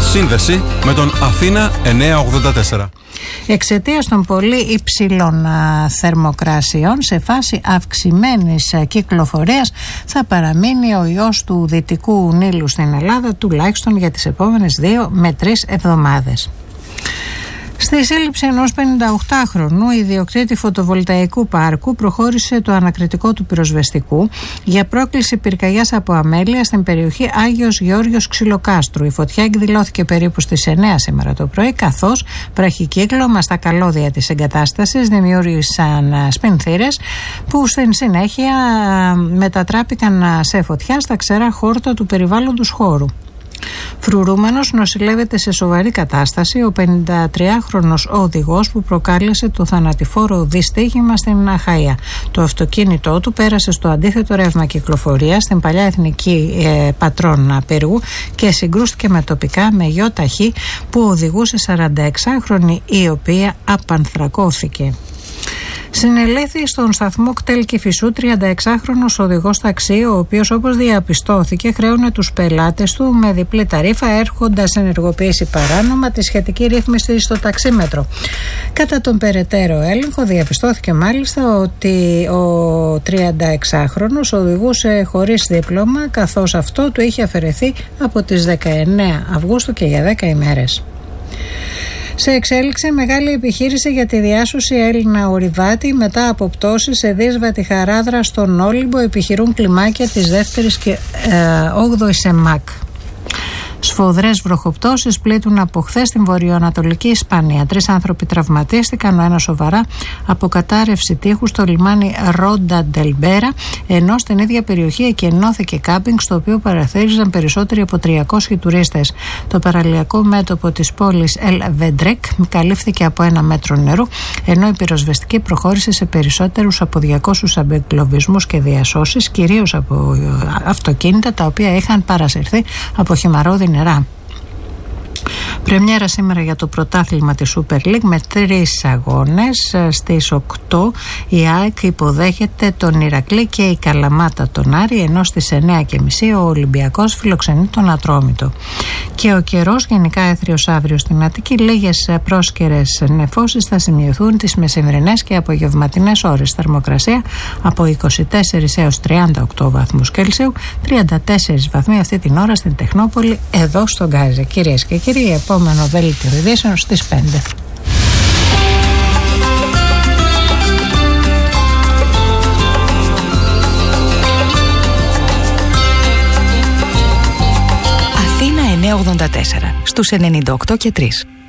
Σύνδεση με τον Αθήνα 984. Εξαιτίας των πολύ υψηλών θερμοκρασιών, σε φάση αυξημένης κυκλοφορίας θα παραμείνει ο ιός του Δυτικού Νείλου στην Ελλάδα τουλάχιστον για τις επόμενες 2 με 3 εβδομάδες. Στη σύλληψη ενός 58χρονου ιδιοκτήτη φωτοβολταϊκού πάρκου προχώρησε το ανακριτικό του πυροσβεστικού για πρόκληση πυρκαγιάς από αμέλεια στην περιοχή Άγιος Γεώργιος Ξυλοκάστρου. Η φωτιά εκδηλώθηκε περίπου στις 9 σήμερα το πρωί, καθώς βραχικύκλωμα στα καλώδια της εγκατάστασης δημιούργησαν σπινθήρες που στην συνέχεια μετατράπηκαν σε φωτιά στα ξερά χόρτα του περιβάλλοντος χώρου. Φρουρούμενος νοσηλεύεται σε σοβαρή κατάσταση ο 53χρονος οδηγός που προκάλεσε το θανατηφόρο δυστύχημα στην Αχαΐα. Το αυτοκίνητό του πέρασε στο αντίθετο ρεύμα κυκλοφορίας στην παλιά εθνική πατρών Πύργου και συγκρούστηκε με τοπικά με γιο ταχύ που οδηγούσε 46χρονη, η οποία απανθρακώθηκε. Συνελήφθη στον σταθμό κτέλ Κηφισού 36χρονος οδηγός ταξί, ο οποίος, όπως διαπιστώθηκε, χρέωνε τους πελάτες του με διπλή ταρίφα, έρχοντας ενεργοποιήσει παράνομα τη σχετική ρύθμιση στο ταξίμετρο. Κατά τον περαιτέρω έλεγχο διαπιστώθηκε μάλιστα ότι ο 36χρονος οδηγούσε χωρίς δίπλωμα, καθώς αυτό του είχε αφαιρεθεί από τις 19 Αυγούστου και για 10 ημέρες. Σε εξέλιξη μεγάλη επιχείρηση για τη διάσωση Έλληνα ορειβάτη μετά από πτώση σε δύσβατη Χαράδρα στον Όλυμπο, επιχειρούν κλιμάκια της 2ης και 8ης ΕΜΑΚ. Σφοδρές βροχοπτώσεις πλήττουν από χθες στην βορειοανατολική Ισπανία. 3 άνθρωποι τραυματίστηκαν, ο ένας σοβαρά, από κατάρρευση τείχου στο λιμάνι Ρόντα Ντελμπέρα, ενώ στην ίδια περιοχή εκενώθηκε κάμπινγκ στο οποίο παραθύριζαν περισσότεροι από 300 τουρίστες. Το παραλιακό μέτωπο της πόλης Ελ Βεντρέκ καλύφθηκε από 1 μέτρο νερού, ενώ η πυροσβεστική προχώρησε σε περισσότερους από 200 απεγκλωβισμούς και διασώσεις, κυρίως από αυτοκίνητα τα οποία είχαν παρασυρθεί από χυμαρόδι νερά. Πρεμιέρα σήμερα για το πρωτάθλημα της Super League με 3 αγώνες. Στις 8 η ΑΕΚ υποδέχεται τον Ηρακλή και η Καλαμάτα τον Άρη, ενώ στις 9:30 ο Ολυμπιακός φιλοξενεί τον Ατρόμητο. Και ο καιρός γενικά έθριος αύριο στην Αττική. Λίγες πρόσκαιρες νεφώσεις θα σημειωθούν τις μεσημβρινές και απογευματινές ώρες. Θερμοκρασία από 24 έως 38 βαθμούς Κέλσιου, 34 βαθμοί αυτή την ώρα στην Τεχνόπολη, εδώ στον Γκάζι. Κυρίες και κύριοι, επόμενο δέλτιο ειδήσεων στις 5. Αθήνα 984 στους 98 και 3.